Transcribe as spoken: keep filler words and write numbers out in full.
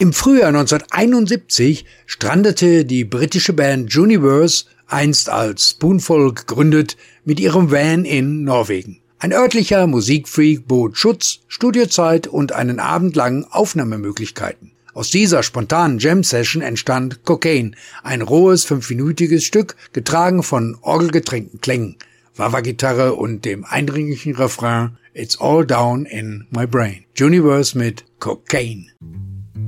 Im Frühjahr neunzehnhunderteinundsiebzig strandete die britische Band Juniverse, einst als Spoonful gegründet, mit ihrem Van in Norwegen. Ein örtlicher Musikfreak bot Schutz, Studiozeit und einen Abend lang Aufnahmemöglichkeiten. Aus dieser spontanen Jam-Session entstand Cocaine, ein rohes, fünfminütiges Stück, getragen von orgelgetränkten Klängen, Wah-Wah-Gitarre und dem eindringlichen Refrain It's all down in my brain. Juniverse mit Cocaine.